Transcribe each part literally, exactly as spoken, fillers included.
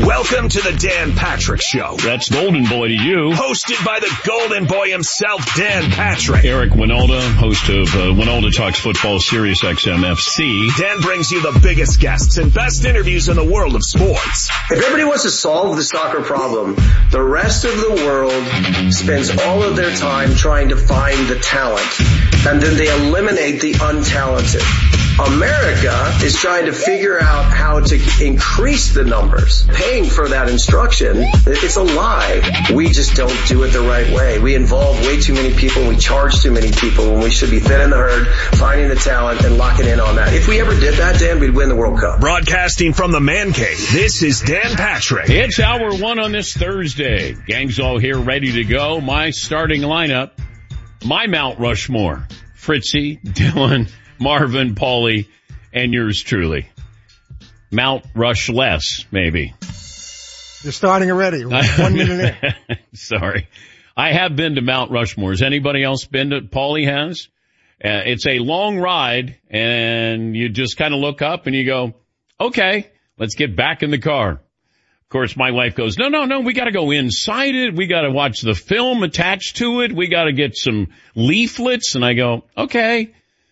Welcome to the Dan Patrick Show. That's Golden Boy to you. Hosted by the Golden Boy himself, Dan Patrick. Eric Winalda, host of uh, Winalda Talks Football, Sirius X M F C. Dan brings you the biggest guests and best interviews in the world of sports. If everybody wants to solve the soccer problem, the rest of the world spends all of their time trying to find the talent, and then they eliminate the untalented. America is trying to figure out how to increase the numbers. Paying for that instruction, it's a lie. We just don't do it the right way. We involve way too many people. We charge too many people when we should be thinning the herd, finding the talent, and locking in on that. If we ever did that, Dan, we'd win the World Cup. Broadcasting from the Man Cave, this is Dan Patrick. It's hour one on this Thursday. Gang's all here ready to go. My starting lineup, my Mount Rushmore, Fritzy, Dylan, Marvin, Paulie, and yours truly. Mount Rushless, maybe. You're starting already. One minute in. Sorry. I have been to Mount Rushmore. Has anybody else been to? Paulie has. Uh, it's a long ride, and you just kind of look up and you go, okay, let's get back in the car. Of course, my wife goes, no, no, no, we got to go inside it. We got to watch the film attached to it. We got to get some leaflets. And I go, okay.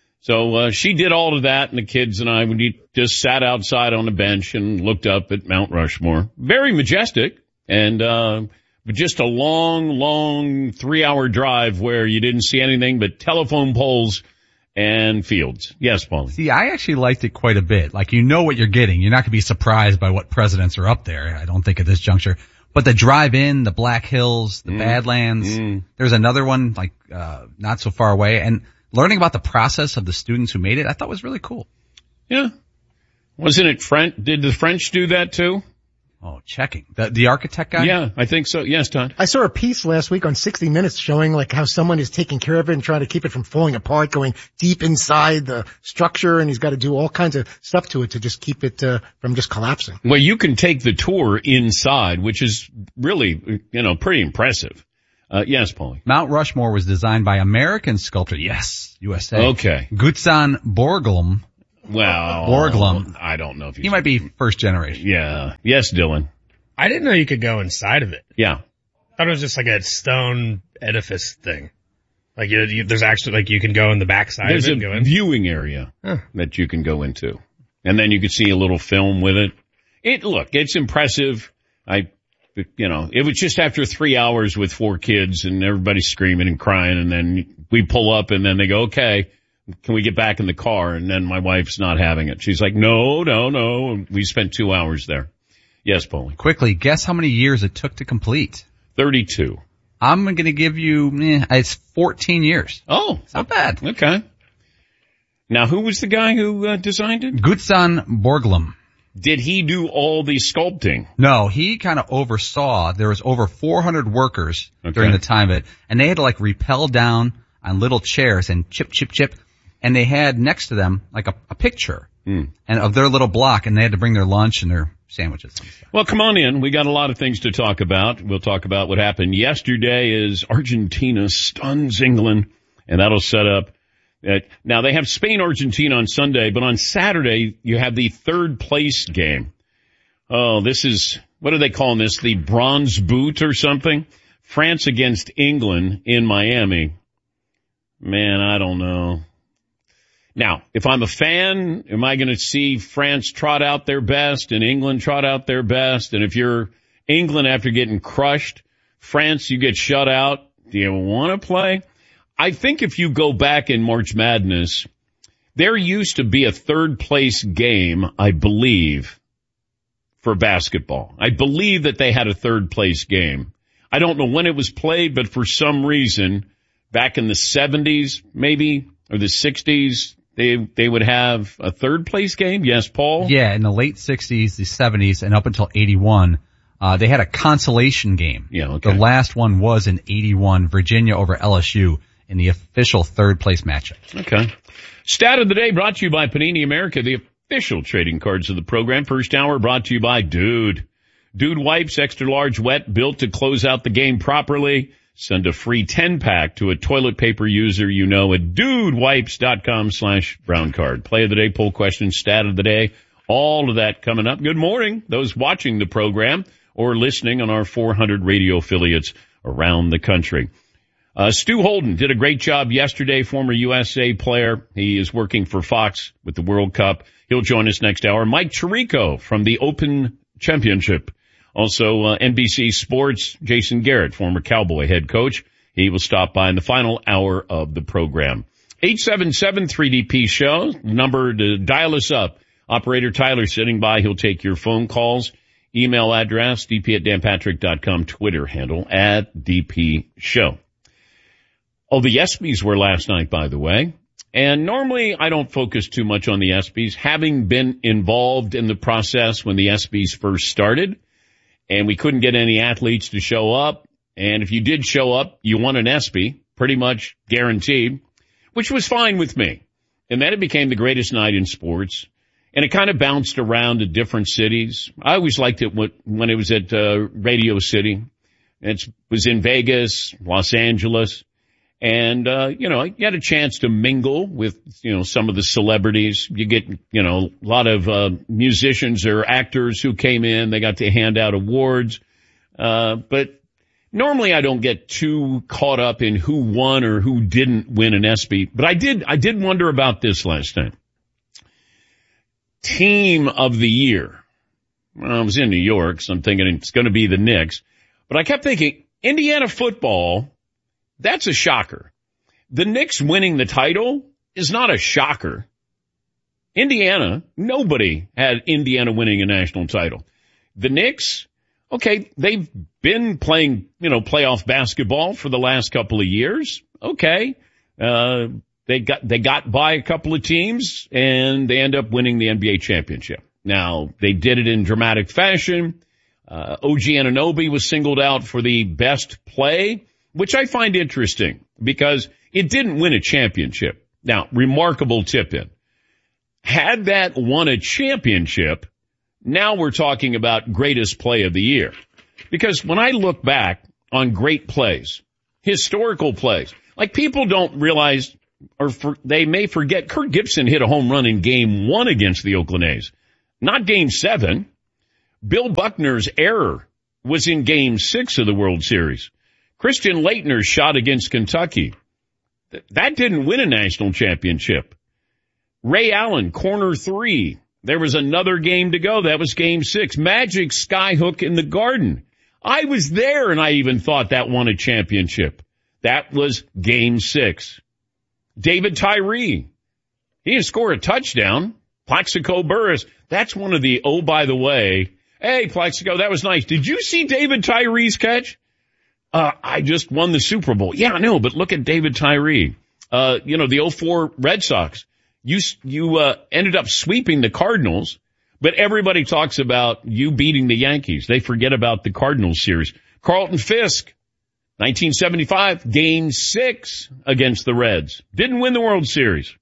So uh, she did all of that, and the kids and I we just sat outside on the bench and looked up at Mount Rushmore. Very majestic, and uh, just a long, long three-hour drive where you didn't see anything but telephone poles and fields. Yes, Paulie. See, I actually liked it quite a bit. Like, you know what you're getting. You're not going to be surprised by what presidents are up there, I don't think, at this juncture. But the drive-in, the Black Hills, the mm. Badlands, mm. there's another one, like, uh, not so far away, and learning about the process of the students who made it, I thought was really cool. Yeah. Wasn't it French? Did the French do that too? Oh, checking. The, the architect guy? Yeah, I think so. Yes, Todd. I saw a piece last week on sixty minutes showing like how someone is taking care of it and trying to keep it from falling apart, going deep inside the structure, and he's got to do all kinds of stuff to it to just keep it uh, from just collapsing. Well, you can take the tour inside, which is really, you know, pretty impressive. Uh, yes, Paulie. Mount Rushmore was designed by American sculptor, yes, U S A. Okay. Gutzon Borglum. Well, Borglum. I don't know if he's... He might be first generation. Yeah. Yes, Dylan. I didn't know you could go inside of it. Yeah. I thought it was just like a stone edifice thing. Like you, you, there's actually, like you can go in the backside There's of it and a go in. viewing area huh. that you can go into. And then you can see a little film with it. It, look, it's impressive. I... You know, it was just after three hours with four kids and everybody screaming and crying, and then we pull up and then they go, okay, can we get back in the car? And then my wife's not having it. She's like, no, no, no. And we spent two hours there. Yes, Paulie. Quickly, guess how many years it took to complete? thirty-two. I'm going to give you, eh, it's fourteen years. Oh. It's not bad. Okay. Now, who was the guy who uh, designed it? Gutzon Borglum. Did he do all the sculpting? No, he kind of oversaw. There was over four hundred workers okay. during the time of it, and they had to like rappel down on little chairs and chip, chip, chip, and they had next to them like a, a picture mm. and of their little block, and they had to bring their lunch and their sandwiches. And stuff. Well, come on in. We got a lot of things to talk about. We'll talk about what happened yesterday as Argentina stuns England, and that'll set up. Uh, now, they have Spain-Argentina on Sunday, but on Saturday, you have the third place game. Oh, this is, what are they calling this? The bronze boot or something? France against England in Miami. Man, I don't know. Now, if I'm a fan, am I going to see France trot out their best and England trot out their best? And if you're England after getting crushed, France, you get shut out, do you want to play? I think if you go back in March Madness, there used to be a third place game, I believe, for basketball. I believe that they had a third place game. I don't know when it was played, but for some reason, back in the seventies, maybe, or the sixties, they, they would have a third place game. Yes, Paul? Yeah, in the late sixties, the seventies, and up until eighty-one, uh, they had a consolation game. Yeah, okay. The last one was in eighty-one, Virginia over L S U. In the official third place matchup. Okay. Stat of the day brought to you by Panini America, the official trading cards of the program. First hour brought to you by Dude. Dude wipes, extra large, wet, built to close out the game properly. Send a free ten pack to a toilet paper user you know at dudewipes.com slash brown card. Play of the day, poll question, stat of the day. All of that coming up. Good morning, those watching the program or listening on our four hundred radio affiliates around the country. Uh, Stu Holden did a great job yesterday, former U S A player. He is working for Fox with the World Cup. He'll join us next hour. Mike Tirico from the Open Championship. Also, uh, N B C Sports, Jason Garrett, former Cowboy head coach. He will stop by in the final hour of the program. eight seven seven three D P show, number to dial us up. Operator Tyler sitting by. He'll take your phone calls. Email address, d p at dan patrick dot com. Twitter handle, at D P show. Oh, the ESPYs were last night, by the way. And normally I don't focus too much on the ESPYs, having been involved in the process when the ESPYs first started. And we couldn't get any athletes to show up. And if you did show up, you won an ESPY, pretty much guaranteed, which was fine with me. And then it became the greatest night in sports. And it kind of bounced around to different cities. I always liked it when it was at uh, Radio City. It was in Vegas, Los Angeles. And, uh, you know, you had a chance to mingle with, you know, some of the celebrities. You get, you know, a lot of, uh, musicians or actors who came in. They got to hand out awards. Uh, but normally I don't get too caught up in who won or who didn't win an ESPY. But I did, I did wonder about this last time. Team of the year. Well, I was in New York, so I'm thinking it's going to be the Knicks. But I kept thinking, Indiana football, that's a shocker. The Knicks winning the title is not a shocker. Indiana, nobody had Indiana winning a national title. The Knicks, okay, they've been playing, you know, playoff basketball for the last couple of years. Okay. Uh, they got, they got by a couple of teams and they end up winning the N B A championship. Now, they did it in dramatic fashion. Uh, O G Anunoby was singled out for the best play, which I find interesting because it didn't win a championship. Now, remarkable tip-in. Had that won a championship, now we're talking about greatest play of the year. Because when I look back on great plays, historical plays, like people don't realize or for, they may forget Kirk Gibson hit a home run in game one against the Oakland A's, not game seven. Bill Buckner's error was in game six of the World Series. Christian Laettner's shot against Kentucky, that didn't win a national championship. Ray Allen, corner three. There was another game to go. That was game six. Magic skyhook in the Garden. I was there and I even thought that won a championship. That was game six. David Tyree. He didn't score a touchdown. Plaxico Burress. That's one of the, oh, by the way, hey, Plaxico, that was nice. Did you see David Tyree's catch? Uh, I just won the Super Bowl. Yeah, I know, but look at David Tyree. Uh, you know, the oh four Red Sox. You, you, uh, ended up sweeping the Cardinals, but everybody talks about you beating the Yankees. They forget about the Cardinals series. Carlton Fisk, nineteen seventy-five, game six against the Reds. Didn't win the World Series.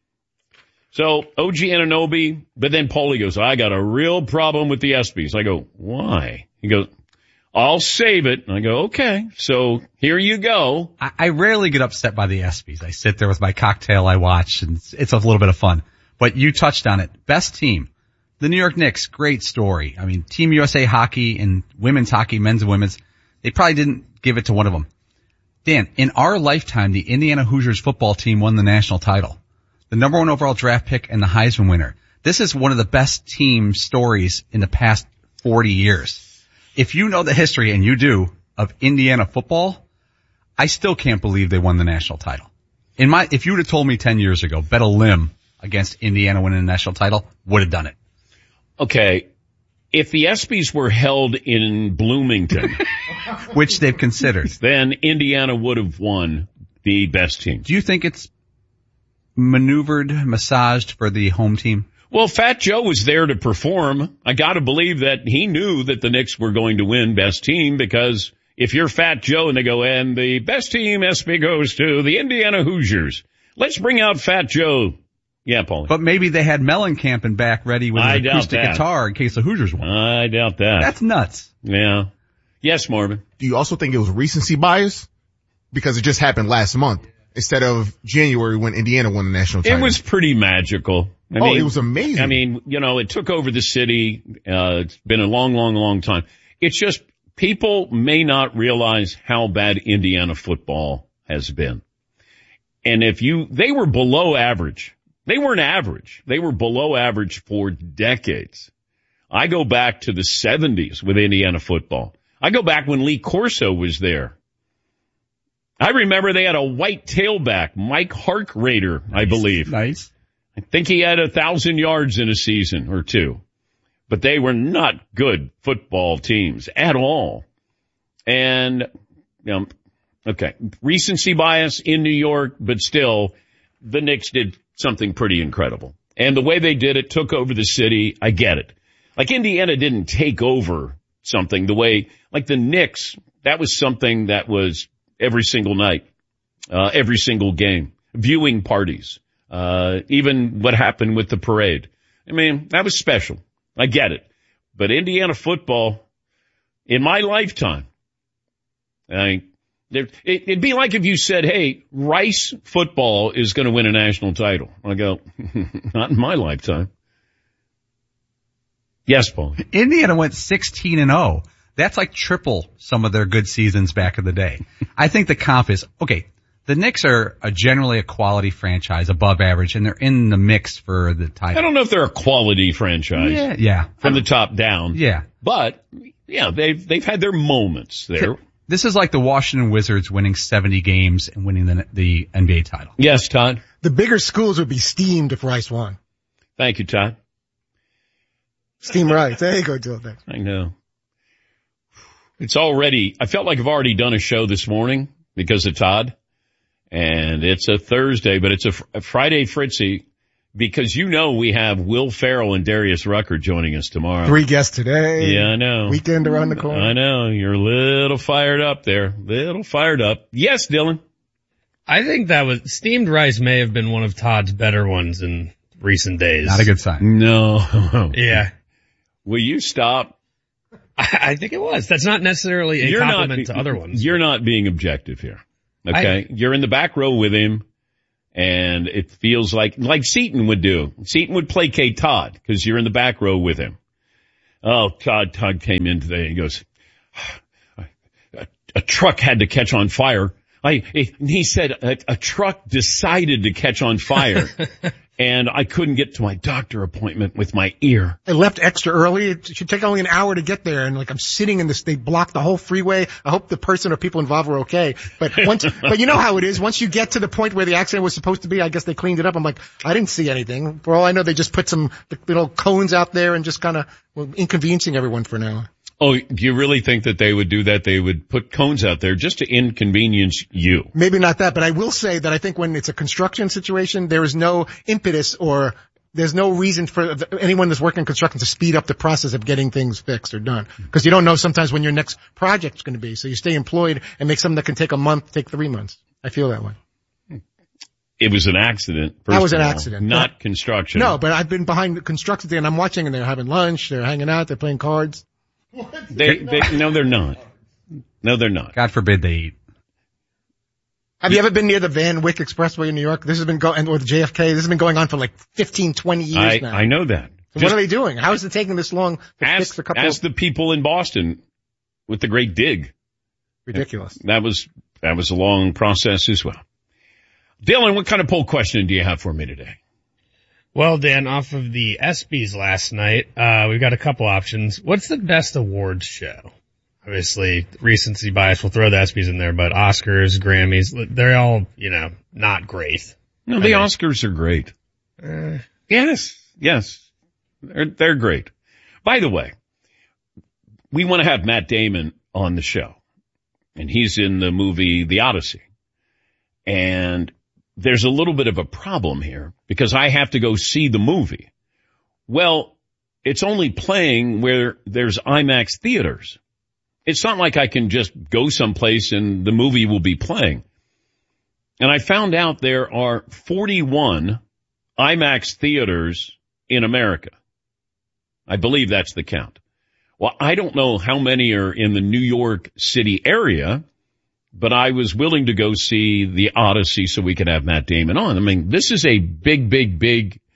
So, O G Anunoby, but then Paulie goes, I got a real problem with the ESPYs. I go, why? He goes, I'll save it. And I go, okay, so here you go. I, I rarely get upset by the ESPYs. I sit there with my cocktail, I watch, and it's, it's a little bit of fun. But you touched on it. Best team. The New York Knicks, great story. I mean, Team U S A hockey and women's hockey, men's and women's, they probably didn't give it to one of them. Dan, in our lifetime, the Indiana Hoosiers football team won the national title. The number one overall draft pick and the Heisman winner. This is one of the best team stories in the past forty years. If you know the history, and you do, of Indiana football, I still can't believe they won the national title. In my, if you would have told me ten years ago, bet a limb against Indiana winning the national title, would have done it. Okay. If the ESPYs were held in Bloomington, which they've considered, then Indiana would have won the best team. Do you think it's maneuvered, massaged for the home team? Well, Fat Joe was there to perform. I got to believe that he knew that the Knicks were going to win best team, because if you're Fat Joe and they go, and the best team ESPY goes to the Indiana Hoosiers, let's bring out Fat Joe. Yeah, Paulie. But maybe they had Mellencamp in back ready with an acoustic that. guitar in case the Hoosiers won. I doubt that. That's nuts. Yeah. Yes, Marvin. Do you also think it was recency bias? Because it just happened last month instead of January when Indiana won the national title. It was pretty magical. I oh, mean, it was amazing. I mean, you know, it took over the city. Uh, it's been a long, long, long time. It's just people may not realize how bad Indiana football has been. And if you, they were below average. They weren't average. They were below average for decades. I go back to the seventies with Indiana football. I go back when Lee Corso was there. I remember they had a white tailback, Mike Harkrader, I believe. Nice. I think he had a thousand yards in a season or two. But they were not good football teams at all. And, you know, okay, recency bias in New York, but still, the Knicks did something pretty incredible. And the way they did it, took over the city, I get it. Like Indiana didn't take over something the way, like the Knicks, that was something that was every single night, uh, every single game, viewing parties, uh, even what happened with the parade. I mean, that was special. I get it. But Indiana football, in my lifetime, I, it, it'd be like if you said, hey, Rice football is going to win a national title. I go, not in my lifetime. Yes, Paul. Indiana went sixteen and oh. That's like triple some of their good seasons back in the day. I think the comp is, okay, the Knicks are a generally a quality franchise, above average, and they're in the mix for the title. I don't know if they're a quality franchise. Yeah, yeah. From the top down. Yeah. But, yeah, they've, they've had their moments there. This is like the Washington Wizards winning seventy games and winning the, the N B A title. Yes, Todd. The bigger schools would be steamed if Rice won. Thank you, Todd. Steam Rice. There you go, Jill. Thanks. I know. It's already, I felt like I've already done a show this morning because of Todd. And it's a Thursday, but it's a, a Friday Fritzy because you know we have Will Ferrell and Darius Rucker joining us tomorrow. Three guests today. Yeah, I know. Weekend around the corner. I know. You're a little fired up there. Little fired up. Yes, Dylan. I think that was, steamed rice may have been one of Todd's better ones in recent days. Not a good sign. No. Yeah. Will you stop? I, I think it was. That's not necessarily a you're compliment not, to other ones. You're not being objective here. Okay? I, you're in the back row with him, and it feels like, like Seton would do. Seton would placate Todd, because you're in the back row with him. Oh, Todd, Todd came in today, and he goes, a, a truck had to catch on fire. I, he said a, a truck decided to catch on fire. And I couldn't get to my doctor appointment with my ear. I left extra early. It should take only an hour to get there. And like I'm sitting in this, they blocked the whole freeway. I hope the person or people involved were okay. But once, but you know how it is. Once you get to the point where the accident was supposed to be, I guess they cleaned it up. I'm like, I didn't see anything. For all I know, they just put some little cones out there and just kind of well, inconveniencing everyone for an hour. Oh, do you really think that they would do that? They would put cones out there just to inconvenience you? Maybe not that, but I will say that I think when it's a construction situation, there is no impetus or there's no reason for anyone that's working in construction to speed up the process of getting things fixed or done. Because you don't know sometimes when your next project's going to be. So you stay employed and make something that can take a month, take three months. I feel that way. It was an accident. That was an all, accident. Not but, construction. No, but I've been behind the construction thing and I'm watching and they're having lunch, they're hanging out, they're playing cards. They, they, no, they're not. No, they're not. God forbid they eat. Have you ever been near the Van Wyck Expressway in New York? This has been going, or the J F K. This has been going on for like fifteen, twenty years I, now. I know that. So what are they doing? How is it taking this long to ask, fix a couple ask of... the people in Boston with the Great Dig. Ridiculous. That was, that was a long process as well. Dylan, what kind of poll question do you have for me today? Well, Dan, off of the ESPYs last night, uh, we've got a couple options. What's the best awards show? Obviously, recency bias will throw the ESPYs in there, but Oscars, Grammys, they're all, you know, not great. No, the I Oscars mean, are great. Uh, yes, yes. They're, they're great. By the way, we want to have Matt Damon on the show, and he's in the movie The Odyssey. And there's a little bit of a problem here because I have to go see the movie. Well, it's only playing where there's IMAX theaters. It's not like I can just go someplace and the movie will be playing. And I found out there are forty-one IMAX theaters in America. I believe that's the count. Well, I don't know how many are in the New York City area, but I was willing to go see The Odyssey so we could have Matt Damon on. I mean, this is a big, big, big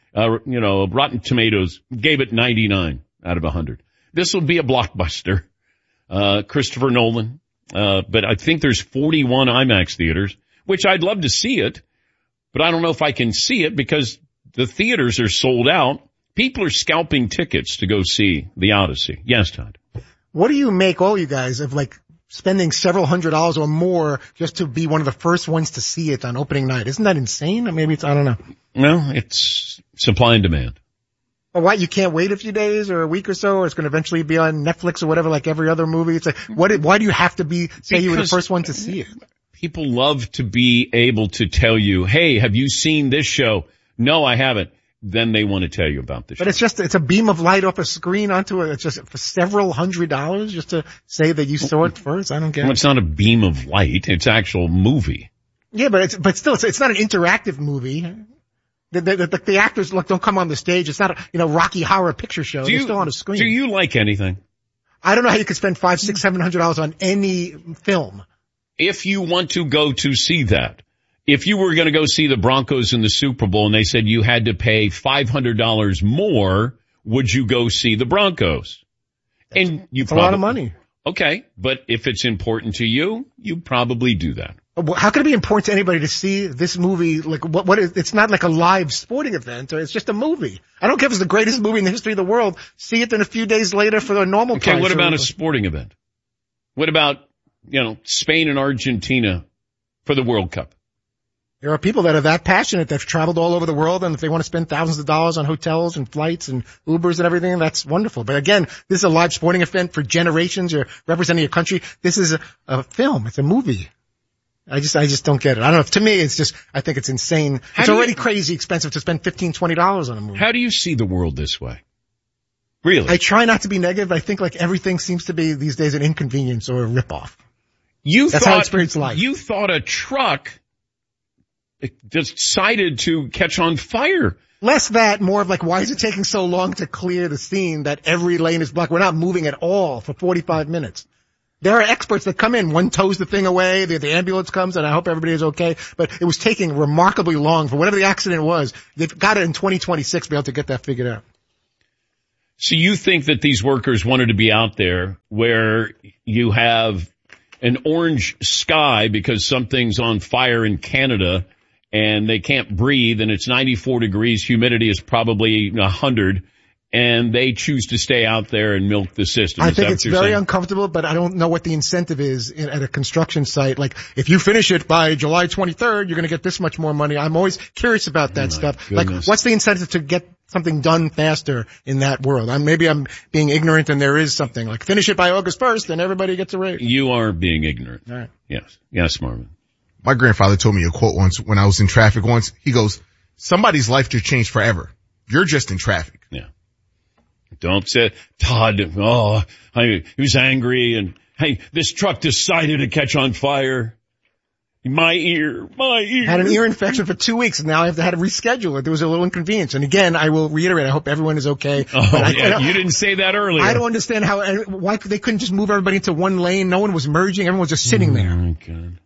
Uh, you know, Rotten Tomatoes gave it ninety-nine out of one hundred. This will be a blockbuster. Uh, Christopher Nolan. Uh, but I think there's forty-one IMAX theaters, which I'd love to see it, but I don't know if I can see it because the theaters are sold out. People are scalping tickets to go see The Odyssey. Yes, Todd. What do you make, all you guys, of like spending several hundred dollars or more just to be one of the first ones to see it on opening night? Isn't that insane? Or maybe it's, I don't know. No, it's supply and demand. Or why, you can't wait a few days or a week or so, or it's going to eventually be on Netflix or whatever, like every other movie. It's like, what, why do you have to be, say because you were the first one to see it? People love to be able to tell you, hey, have you seen this show? No, I haven't. Then they want to tell you about the show. But it's just, it's a beam of light off a screen onto it. It's just for several hundred dollars just to say that you saw it first. I don't get well, it. It's not a beam of light. It's actual movie. Yeah, but it's, but still, it's, it's not an interactive movie. The, the, the, the actors look, don't come on the stage. It's not a, you know, Rocky Horror Picture Show. Do you, They're still on a screen. Do you like anything? I don't know how you could spend five, six, seven hundred dollars on any film. If you want to go to see that, if you were going to go see the Broncos in the Super Bowl and they said you had to pay five hundred dollars more, would you go see the Broncos? That's, and you that's probably, a lot of money. Okay, but if it's important to you, you probably do that. How can it be important to anybody to see this movie? Like, what, what is, it's not like a live sporting event, or it's just a movie. I don't care if it's the greatest movie in the history of the world. See it then a few days later for the normal okay, price. Okay, what about or, a sporting event? What about, you know, Spain and Argentina for the World Cup? There are people that are that passionate that have traveled all over the world, and if they want to spend thousands of dollars on hotels and flights and Ubers and everything, that's wonderful. But again, this is a live sporting event for generations. You're representing your country. This is a, a film. It's a movie. I just, I just don't get it. I don't know. To me, it's just, I think it's insane. How it's already you, crazy expensive to spend fifteen, twenty dollars on a movie. How do you see the world this way? Really? I try not to be negative. I think like everything seems to be these days an inconvenience or a ripoff. You That's thought, how I experience life. You thought a truck decided to catch on fire. Less that, more of like, why is it taking so long to clear the scene that every lane is blocked? We're not moving at all for forty-five minutes. There are experts that come in, one tows the thing away, the, the ambulance comes, and I hope everybody is okay. But it was taking remarkably long for whatever the accident was. They've got it in twenty twenty-six to be able to get that figured out. So you think that these workers wanted to be out there where you have an orange sky because something's on fire in Canada and they can't breathe and it's ninety-four degrees, humidity is probably one hundred, and they choose to stay out there and milk the system. I Is think that it's what you're very saying? uncomfortable, but I don't know what the incentive is in, at a construction site. Like, if you finish it by July twenty-third, you're going to get this much more money. I'm always curious about that Oh, stuff. goodness. Like, what's the incentive to get something done faster in that world? I'm, maybe I'm being ignorant and there is something. Like, finish it by August first and everybody gets a raise. You are being ignorant. All right. Yes. Yes, Marvin. My grandfather told me a quote once when I was in traffic once. He goes, somebody's life just changed forever. You're just in traffic. Yeah. Don't say, Todd, oh, I, he was angry and, hey, this truck decided to catch on fire. My ear, my ear. Had an ear infection for two weeks and now I have to had to reschedule it. There was a little inconvenience. And again, I will reiterate, I hope everyone is okay. Oh, But I, yeah, I, you didn't say that earlier. I don't understand how, why they couldn't just move everybody into one lane. No one was merging. Everyone was just sitting there. Oh, my God.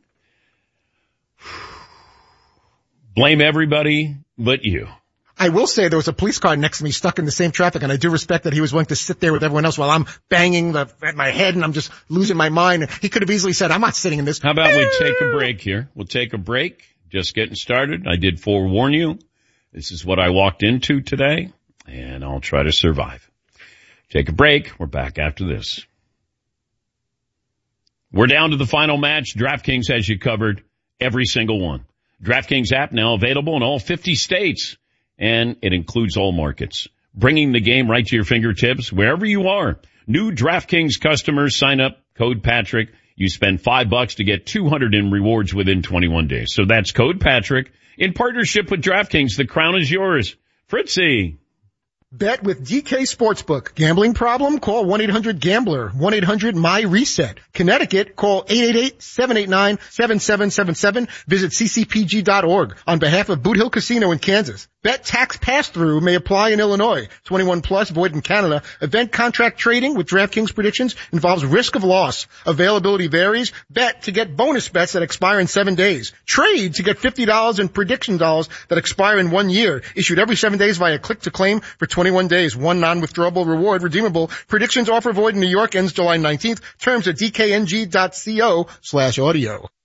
Blame everybody but you. I will say there was a police car next to me stuck in the same traffic, and I do respect that he was willing to sit there with everyone else while I'm banging the, at my head and I'm just losing my mind. He could have easily said, I'm not sitting in this. How about we take a break here? We'll take a break. Just getting started. I did forewarn you. This is what I walked into today, and I'll try to survive. Take a break. We're back after this. We're down to the final match. DraftKings has you covered, every single one. DraftKings app now available in all fifty states, and it includes all markets, bringing the game right to your fingertips wherever you are. New DraftKings customers sign up, code Patrick. You spend five bucks to get two hundred in rewards within twenty-one days. So that's code Patrick in partnership with DraftKings. The crown is yours. Fritzy. Bet with D K Sportsbook. Gambling problem? Call one eight hundred gambler. one eight hundred my reset. Connecticut, call eight eight eight, seven eight nine, seven seven seven seven. Visit c c p g dot org on behalf of Boot Hill Casino in Kansas. Bet tax pass-through may apply in Illinois. twenty-one plus, void in Canada. Event contract trading with DraftKings predictions involves risk of loss. Availability varies. Bet to get bonus bets that expire in seven days. Trade to get fifty dollars in prediction dollars that expire in one year. Issued every seven days via click-to-claim for twenty-one days. One non-withdrawable reward redeemable. Predictions offer void in New York ends July nineteenth. Terms at d k n g dot co slash audio.